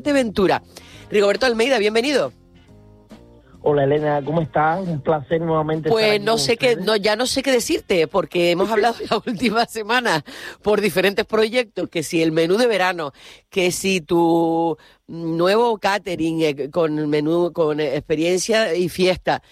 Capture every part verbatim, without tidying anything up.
Fuerteventura. Rigoberto Almeida, bienvenido. Hola Elena, ¿cómo estás? Un placer nuevamente. Pues no sé qué, no, ya no sé qué decirte, porque hemos hablado la última semana por diferentes proyectos, que si el menú de verano, que si tu nuevo catering eh, con menú, con experiencia y fiesta,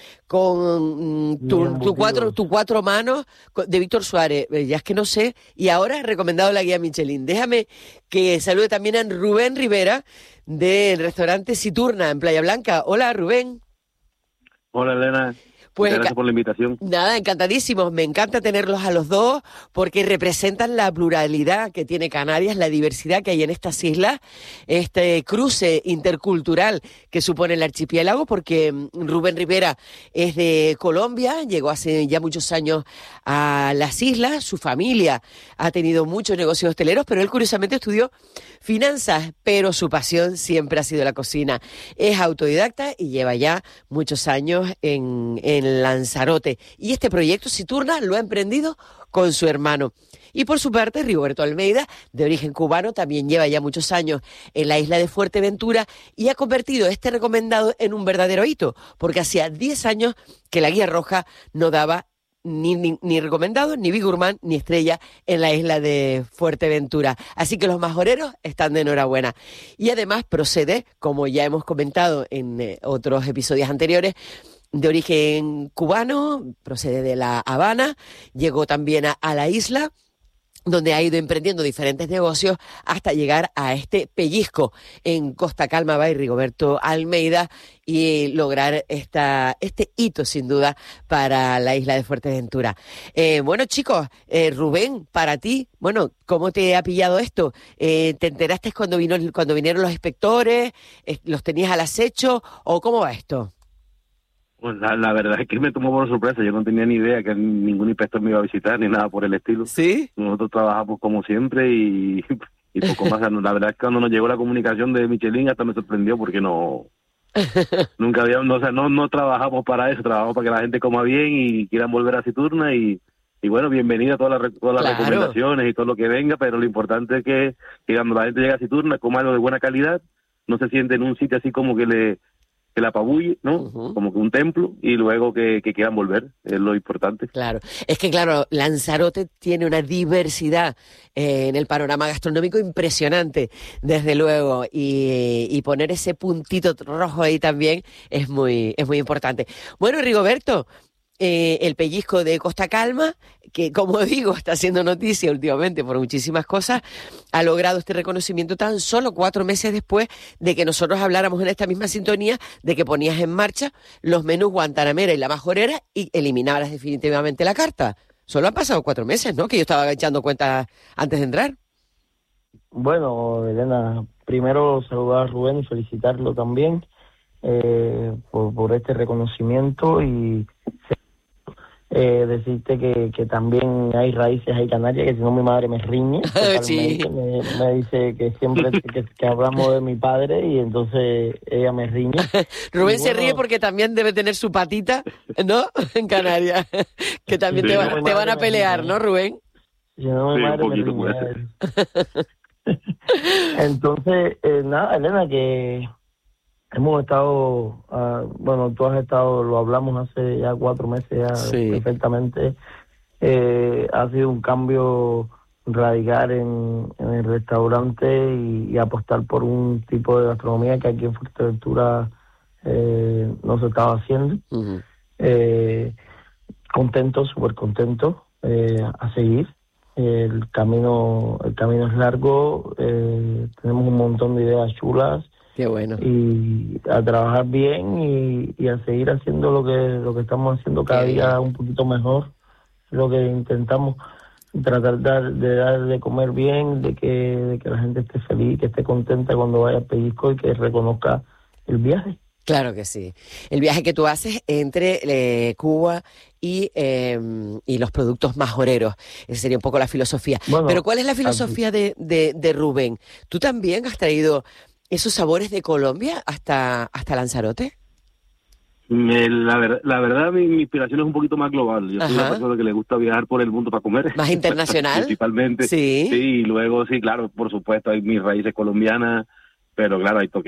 con mm, tu, tu cuatro, tu cuatro manos de Víctor Suárez, eh, ya es que no sé, y ahora he recomendado la guía Michelin. Déjame que salude también a Rubén Rivera del restaurante Siturna en Playa Blanca. Hola Rubén. Hola Elena, pues gracias por la invitación. Nada, encantadísimos, me encanta tenerlos a los dos porque representan la pluralidad que tiene Canarias, la diversidad que hay en estas islas, este cruce intercultural que supone el archipiélago, porque Rubén Rivera es de Colombia, llegó hace ya muchos años a las islas, su familia ha tenido muchos negocios hosteleros, pero él curiosamente estudió finanzas, pero su pasión siempre ha sido la cocina. Es autodidacta y lleva ya muchos años en, en Lanzarote. Y este proyecto Siturna lo ha emprendido con su hermano. Y por su parte, Rigoberto Almeida, de origen cubano, también lleva ya muchos años en la isla de Fuerteventura y ha convertido este recomendado en un verdadero hito, porque hacía diez años que la Guía Roja no daba Ni, ni, ni recomendado, ni Big Gourmand, ni estrella en la isla de Fuerteventura. Así que los majoreros están de enhorabuena. Y además procede, como ya hemos comentado en eh, otros episodios anteriores, de origen cubano, procede de La Habana, llegó también a, a la isla, donde ha ido emprendiendo diferentes negocios hasta llegar a este pellizco en Costa Calma by Rigoberto Almeida y lograr esta, este hito, sin duda, para la isla de Fuerteventura. Eh, bueno, chicos, eh, Rubén, para ti, bueno, ¿cómo te ha pillado esto? Eh, ¿Te enteraste cuando, vino, cuando vinieron los inspectores? Eh, ¿Los tenías al acecho? ¿O cómo va esto? Pues la, la verdad es que me tomó por sorpresa. Yo no tenía ni idea que ningún inspector me iba a visitar ni nada por el estilo. ¿Sí? Nosotros trabajamos como siempre y, y poco más. La verdad es que cuando nos llegó la comunicación de Michelin hasta me sorprendió porque no nunca había, no, o sea, no, no trabajamos para eso, trabajamos para que la gente coma bien y quieran volver a Siturna y, y bueno, bienvenida a todas las, todas las Claro. recomendaciones y todo lo que venga, pero lo importante es que, que cuando la gente llega a Siturna coma algo de buena calidad, no se siente en un sitio así como que le que la apabulle, ¿no? Uh-huh. Como que un templo, y luego que, que quieran volver, es lo importante. Claro, es que claro, Lanzarote tiene una diversidad eh, en el panorama gastronómico impresionante, desde luego, y, y poner ese puntito rojo ahí también es muy, es muy importante. Bueno, Rigoberto, eh, el pellizco de Costa Calma, que como digo, está haciendo noticia últimamente por muchísimas cosas, ha logrado este reconocimiento tan solo cuatro meses después de que nosotros habláramos en esta misma sintonía de que ponías en marcha los menús Guantanamera y La Majorera y eliminabas definitivamente la carta. Solo han pasado cuatro meses, ¿no? Que yo estaba echando cuentas antes de entrar. Bueno, Elena, primero saludar a Rubén y felicitarlo también eh, por, por este reconocimiento y Eh, decirte que, que también hay raíces, hay Canarias, que si no mi madre me riñe, sí. me, me dice que siempre que, que hablamos de mi padre y entonces ella me riñe. Rubén y se bueno, ríe porque también debe tener su patita, ¿no? En Canarias, que también sí, te, va, no, te van a pelear, ¿no, Rubén? Si no mi sí, madre un poquito me riñe. Entonces, eh, nada, Elena, que hemos estado, uh, bueno, tú has estado, lo hablamos hace ya cuatro meses ya sí. perfectamente, eh, ha sido un cambio radical en, en el restaurante y, y apostar por un tipo de gastronomía que aquí en Fuerteventura eh, no se estaba haciendo. Uh-huh. Eh, contento, súper contento, eh, a seguir. El camino, el camino es largo, eh, tenemos un montón de ideas chulas. Qué bueno. Y a trabajar bien y, y a seguir haciendo lo que lo que estamos haciendo cada Qué día bien. Un poquito mejor. Lo que intentamos tratar de, de dar de comer bien, de que, de que la gente esté feliz, que esté contenta cuando vaya al pellizco y que reconozca el viaje. Claro que sí. El viaje que tú haces entre eh, Cuba y, eh, y los productos majoreros. Esa sería un poco la filosofía. Bueno, pero ¿cuál es la filosofía de, de, de Rubén? ¿Tú también has traído esos sabores de Colombia hasta, hasta Lanzarote? Me, la, ver, la verdad, mi, mi inspiración es un poquito más global. Yo Ajá. soy una persona que le gusta viajar por el mundo para comer. ¿Más internacional? Principalmente. Sí. Sí, y luego, sí, claro, por supuesto, hay mis raíces colombianas, pero claro, hay toque